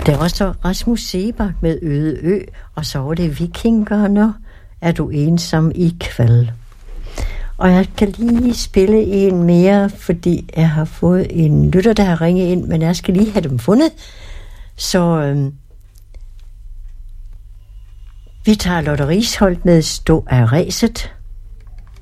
Det var så Rasmus Seebach med Øde Ø, og så var det Vikingerne, Er du ensom i kvæld. Og jeg kan lige spille en mere, fordi jeg har fået en lytter, der har ringet ind, men jeg skal lige have dem fundet. Så vi tager Lotte Risholt med Stå af ræset.